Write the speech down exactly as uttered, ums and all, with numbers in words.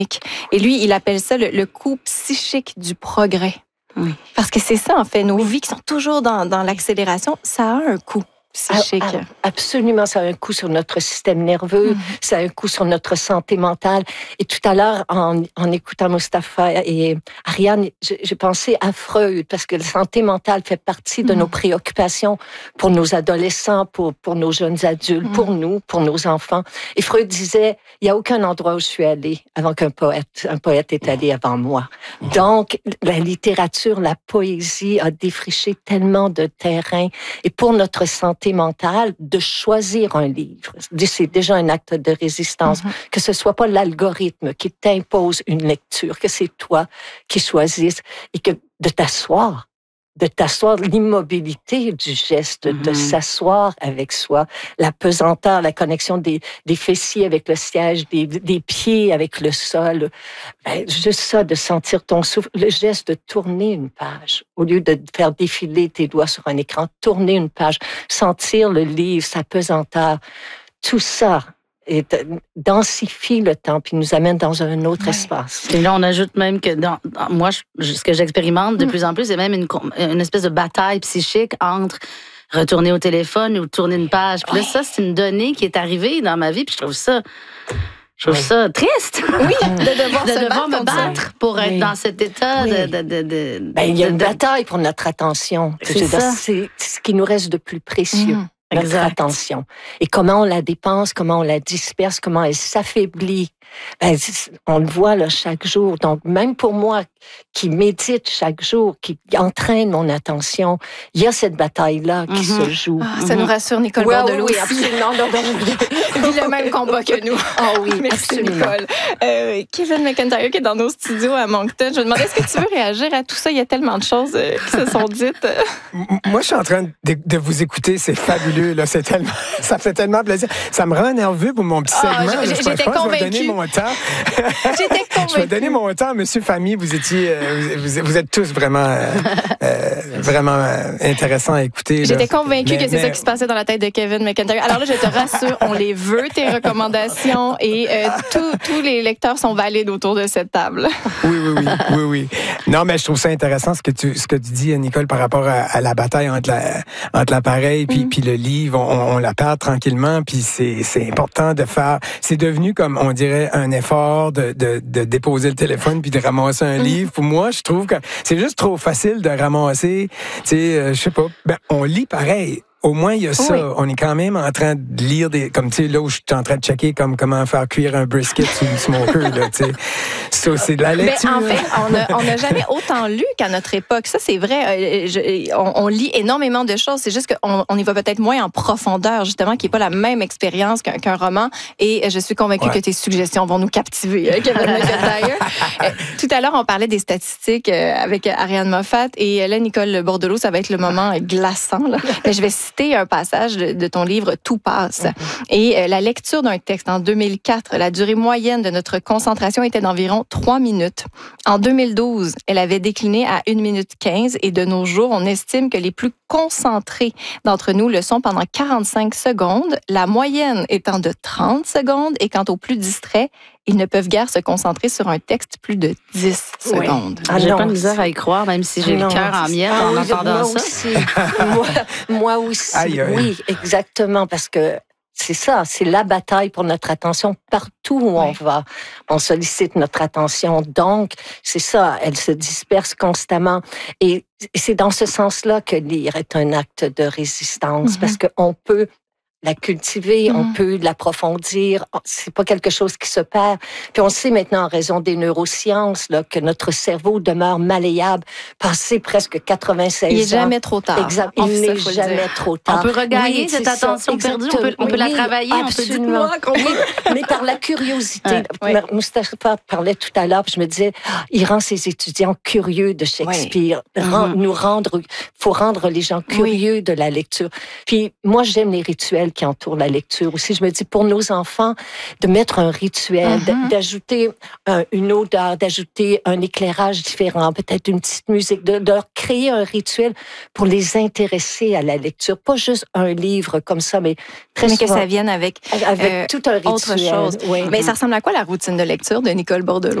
Et lui, il appelle ça le, le coup psychique du progrès. Oui. Parce que c'est ça, en fait, nos vies qui sont toujours dans, dans l'accélération, ça a un coût psychique. Ah, ah, absolument, ça a un coup sur notre système nerveux, mm-hmm. ça a un coup sur notre santé mentale. Et tout à l'heure, en, en écoutant Mustapha et Ariane, j'ai pensé à Freud, parce que la santé mentale fait partie de mm-hmm. nos préoccupations pour nos adolescents, pour, pour nos jeunes adultes, mm-hmm. pour nous, pour nos enfants. Et Freud disait, il n'y a aucun endroit où je suis allée avant qu'un poète, un poète est allé avant moi. Donc, la littérature, la poésie a défriché tellement de terrain. Et pour notre santé mentale, de choisir un livre, c'est déjà un acte de résistance. Mm-hmm. Que ce soit pas l'algorithme qui t'impose une lecture, que c'est toi qui choisisses et que de t'asseoir, de t'asseoir, l'immobilité du geste, mm-hmm. de s'asseoir avec soi, la pesanteur, la connexion des, des fessiers avec le siège, des, des pieds avec le sol. Ben, juste ça, de sentir ton souffle, le geste de tourner une page, au lieu de faire défiler tes doigts sur un écran, tourner une page, sentir le livre, sa pesanteur, tout ça. Et densifie le temps, puis nous amène dans un autre ouais. espace. Et là, on ajoute même que dans, dans moi, je, ce que j'expérimente de mm. plus en plus, c'est même une, une espèce de bataille psychique entre retourner au téléphone ou tourner une page. Puis ouais. là, ça, c'est une donnée qui est arrivée dans ma vie, puis je trouve ça... Je trouve oui. ça triste. Oui, de devoir, de se devoir battre me battre ça. Pour être oui. dans cet état oui. de... de, de, de ben, il y a une bataille pour notre attention. C'est, ça. c'est ce qui nous reste de plus précieux. Mm. Notre exact. attention. Et comment on la dépense, comment on la disperse, comment elle s'affaiblit. Ben, on le voit là, chaque jour. Donc, même pour moi, qui médite chaque jour, qui entraîne mon attention, il y a cette bataille-là qui mm-hmm. se joue. Ah, ça mm-hmm. nous rassure, Nicole ouais, Bordelot. Oui, absolument. Non, non, vit le même combat que nous. Ah oui, merci, absolument. Nicole. Euh, Kevin McIntyre, qui est dans nos studios à Moncton, je me demandais, est-ce que tu veux réagir à tout ça? Il y a tellement de choses euh, qui se sont dites. Moi, je suis en train de, de vous écouter. C'est fabuleux. Là. C'est tellement, ça fait tellement plaisir. Ça me rend nerveux pour mon petit segment. Ah, j'étais je pense convaincue. Que je vais donner mon temps. J'étais convaincue. Je vais donner mon temps. Monsieur Famille, vous étiez, euh, vous, vous êtes tous vraiment, euh, euh, vraiment euh, intéressants à écouter. J'étais là. convaincue mais, que c'est mais... ça qui se passait dans la tête de Kevin McIntyre. Alors là, je te rassure, on les veut, tes recommandations, et euh, tous les lecteurs sont valides autour de cette table. Oui, oui, oui, oui, oui. Non, mais je trouve ça intéressant ce que tu, ce que tu dis, Nicole, par rapport à, à la bataille entre, la, entre l'appareil puis, mm. puis le livre. On, on la perd tranquillement, puis c'est, c'est important de faire... C'est devenu, comme on dirait, un effort de, de, de déposer le téléphone puis de ramasser un mm. livre. Pour moi, je trouve que c'est juste trop facile de ramasser. Tu sais, euh, je sais pas, ben, on lit pareil. Au moins, il y a ça. Oui. On est quand même en train de lire des... Comme, tu sais, là où je suis en train de checker comme comment faire cuire un brisket sous le smoker, là, tu sais. Ça, c'est de la lecture. Mais en fait, on n'a jamais autant lu qu'à notre époque. Ça, c'est vrai. Je, on, on lit énormément de choses. C'est juste qu'on on y va peut-être moins en profondeur, justement, qui n'est pas la même expérience qu'un, qu'un roman. Et je suis convaincue ouais. que tes suggestions vont nous captiver, Kevin McIntyre. Tout à l'heure, on parlait des statistiques avec Ariane Moffat. Et là, Nicole Bordelot, ça va être le moment glaçant, là. Mais je vais citer un passage de, de ton livre « Tout passe ». Et euh, la lecture d'un texte en deux mille quatre, la durée moyenne de notre concentration était d'environ trois minutes. En deux mille douze, elle avait décliné à une minute quinze et de nos jours, on estime que les plus concentrés d'entre nous le sont pendant quarante-cinq secondes, la moyenne étant de trente secondes et quant aux plus distraits, ils ne peuvent guère se concentrer sur un texte plus de dix oui. secondes. Ah, j'ai non, pas de misère à y croire, même si j'ai non, le cœur en miel ah, en oui, entendant moi ça. Aussi. moi, moi aussi, aïe, aïe. Oui, exactement, parce que c'est ça, c'est la bataille pour notre attention partout où oui. on va. On sollicite notre attention, donc c'est ça, elle se disperse constamment. Et c'est dans ce sens-là que lire est un acte de résistance, mm-hmm. parce qu'on peut la cultiver, mmh. on peut l'approfondir. C'est pas quelque chose qui se perd. Puis on sait maintenant, en raison des neurosciences, là, que notre cerveau demeure malléable, passé presque quatre-vingt-seize ans. Il n'est jamais trop tard. Exact. Il n'est jamais dire. trop tard. On peut regagner oui, cette attention perdue, on peut, on peut oui, la travailler, absolument. on peut dire mais, mais par la curiosité. Ouais, ouais. Mustapha parlait tout à l'heure, puis je me disais, ah, il rend ses étudiants curieux de Shakespeare. Oui. Rend, mmh. Nous rendre, faut rendre les gens curieux oui. de la lecture. Puis moi, j'aime les rituels rituel qui entoure la lecture aussi. Je me dis, pour nos enfants, de mettre un rituel, mm-hmm. d'ajouter un, une odeur, d'ajouter un éclairage différent, peut-être une petite musique, de, de leur créer un rituel pour les intéresser à la lecture. Pas juste un livre comme ça, mais très mais souvent... que ça vienne avec, avec euh, tout un rituel. Autre chose. Oui. Mais ça ressemble à quoi la routine de lecture de Nicole Bordelot?